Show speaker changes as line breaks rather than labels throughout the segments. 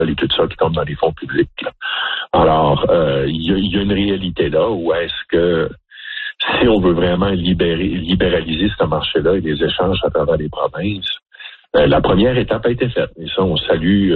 et tout ça qui tombe dans les fonds publics. Là. Alors, il y a une réalité là où est-ce que si on veut vraiment libéraliser ce marché-là et les échanges à travers les provinces, la première étape a été faite. Et ça, on salue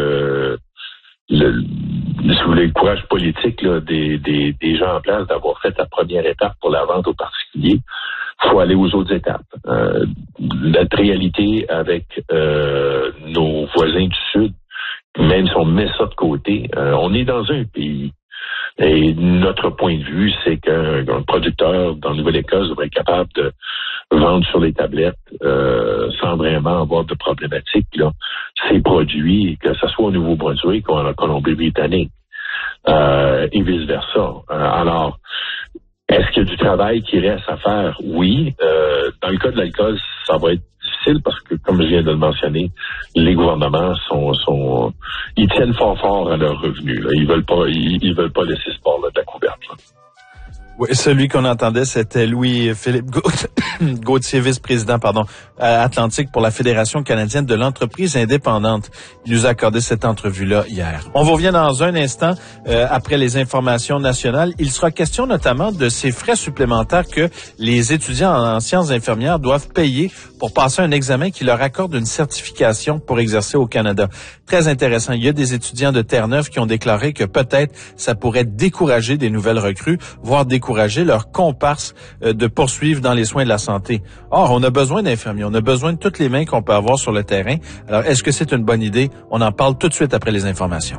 le courage politique là, des gens en place d'avoir fait la première étape pour la vente aux particuliers. Il faut aller aux autres étapes. Notre réalité avec nos voisins du Sud, même si on met ça de côté, on est dans un pays. Et notre point de vue, c'est qu'un producteur dans la Nouvelle-Écosse devrait être capable de vendre sur les tablettes sans vraiment avoir de problématiques là, ses produits, que ce soit au Nouveau-Brunswick ou en Colombie-Britannique et vice-versa. Alors, est-ce qu'il y a du travail qui reste à faire? Oui. Dans le cas de l'alcool, ça va être difficile parce que, comme je viens de le mentionner, les gouvernements ils tiennent fort à leurs revenus. Là. Ils veulent pas laisser ce sport-là de la couverte. Là.
Oui, celui qu'on entendait, c'était Louis-Philippe Gauthier, vice-président, Atlantique pour la Fédération canadienne de l'entreprise indépendante. Il nous a accordé cette entrevue-là hier. On vous revient dans un instant, après les informations nationales. Il sera question notamment de ces frais supplémentaires que les étudiants en sciences infirmières doivent payer pour passer un examen qui leur accorde une certification pour exercer au Canada. Très intéressant. Il y a des étudiants de Terre-Neuve qui ont déclaré que peut-être ça pourrait décourager des nouvelles recrues, voire décourager leurs comparses de poursuivre dans les soins de la santé. Or, on a besoin d'infirmiers, on a besoin de toutes les mains qu'on peut avoir sur le terrain. Alors, est-ce que c'est une bonne idée? On en parle tout de suite après les informations.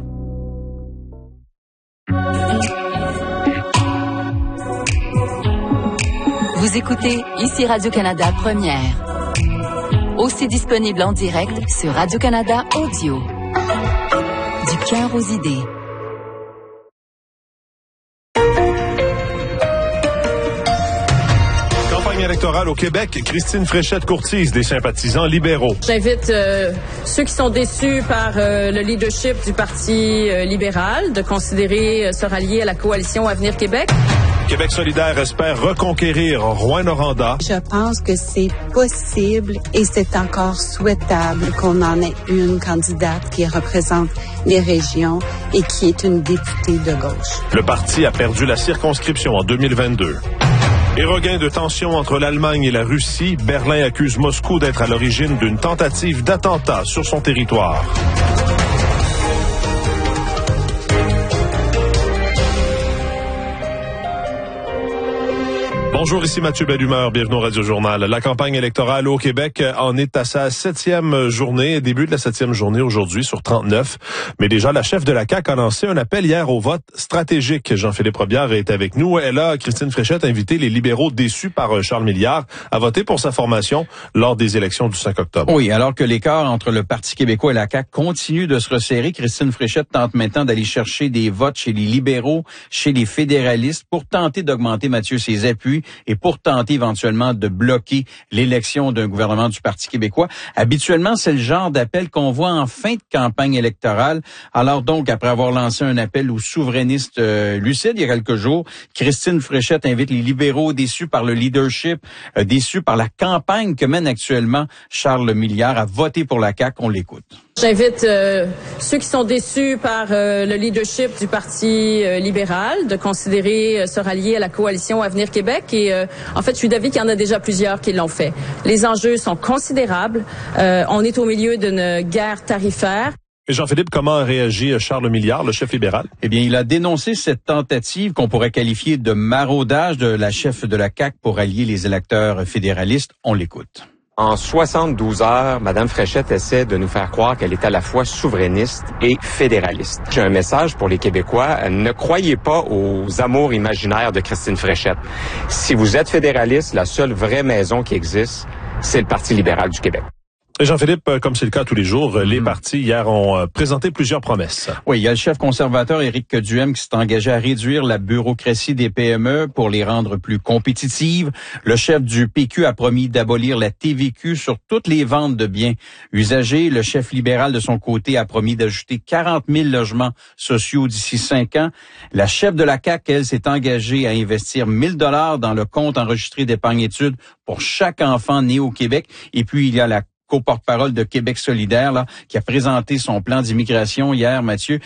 Vous écoutez ici Radio-Canada Première. Aussi disponible en direct sur Radio-Canada Audio. Du cœur aux idées.
Campagne électorale au Québec, Christine Fréchette courtise des sympathisants libéraux.
J'invite ceux qui sont déçus par le leadership du Parti libéral de considérer se rallier à la coalition Avenir Québec.
Québec solidaire espère reconquérir Rouyn-Noranda.
Je pense que c'est possible et c'est encore souhaitable qu'on en ait une candidate qui représente les régions et qui est une députée de gauche.
Le parti a perdu la circonscription en 2022. Et regain de tension entre l'Allemagne et la Russie, Berlin accuse Moscou d'être à l'origine d'une tentative d'attentat sur son territoire. Bonjour, ici Mathieu Bellumeur, bienvenue au Radio-Journal. La campagne électorale au Québec en est à sa 7e journée, début de la 7e journée aujourd'hui sur 39. Mais déjà, la chef de la CAQ a lancé un appel hier au vote stratégique. Jean-Philippe Robillard est avec nous. Elle a, Christine Fréchette, invité les libéraux déçus par Charles Milliard à voter pour sa formation lors des élections du 5 octobre.
Oui, alors que l'écart entre le Parti québécois et la CAQ continue de se resserrer, Christine Fréchette tente maintenant d'aller chercher des votes chez les libéraux, chez les fédéralistes pour tenter d'augmenter, Mathieu, ses appuis et pour tenter éventuellement de bloquer l'élection d'un gouvernement du Parti québécois. Habituellement, c'est le genre d'appel qu'on voit en fin de campagne électorale. Alors donc, après avoir lancé un appel aux souverainistes lucides il y a quelques jours, Christine Fréchette invite les libéraux déçus par le leadership, déçus par la campagne que mène actuellement Charles Milliard à voter pour la CAQ. On l'écoute.
J'invite ceux qui sont déçus par le leadership du Parti libéral de considérer se rallier à la coalition Avenir Québec. Et en fait, je suis d'avis qu'il y en a déjà plusieurs qui l'ont fait. Les enjeux sont considérables. On est au milieu d'une guerre tarifaire.
Et Jean-Philippe, comment a réagi Charles Milliard, le chef libéral?
Eh bien, il a dénoncé cette tentative qu'on pourrait qualifier de maraudage de la chef de la CAQ pour allier les électeurs fédéralistes. On l'écoute.
En 72 heures, Mme Fréchette essaie de nous faire croire qu'elle est à la fois souverainiste et fédéraliste. J'ai un message pour les Québécois. Ne croyez pas aux amours imaginaires de Christine Fréchette. Si vous êtes fédéraliste, la seule vraie maison qui existe, c'est le Parti libéral du Québec.
Et Jean-Philippe, comme c'est le cas tous les jours, les partis hier ont présenté plusieurs promesses.
Oui, il y a le chef conservateur Éric Duhem qui s'est engagé à réduire la bureaucratie des PME pour les rendre plus compétitives. Le chef du PQ a promis d'abolir la TVQ sur toutes les ventes de biens usagés. Le chef libéral, de son côté, a promis d'ajouter 40 000 logements sociaux d'ici 5 ans. La chef de la CAQ, elle, s'est engagée à investir 1 000 $ dans le compte enregistré d'épargne-études pour chaque enfant né au Québec. Et puis, il y a la co-porte-parole de Québec solidaire, là, qui a présenté son plan d'immigration hier, Mathieu.